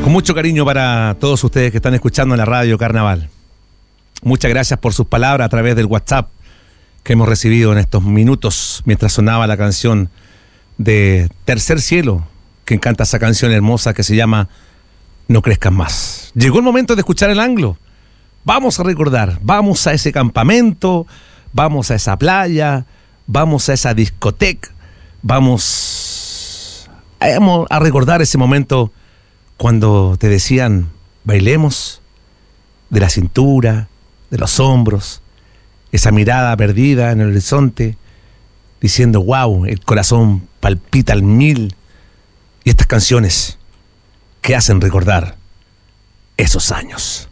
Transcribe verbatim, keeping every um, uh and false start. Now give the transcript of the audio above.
Con mucho cariño para todos ustedes que están escuchando en la radio Carnaval. Muchas gracias por sus palabras a través del WhatsApp que hemos recibido en estos minutos mientras sonaba la canción de Tercer Cielo, que encanta esa canción hermosa que se llama No Crezcas Más. Llegó el momento de escuchar el anglo. Vamos a recordar, vamos a ese campamento, vamos a esa playa, vamos a esa discoteca, vamos a, a recordar ese momento cuando te decían bailemos, de la cintura, de los hombros, esa mirada perdida en el horizonte, diciendo wow, el corazón palpita al mil, y estas canciones que hacen recordar esos años.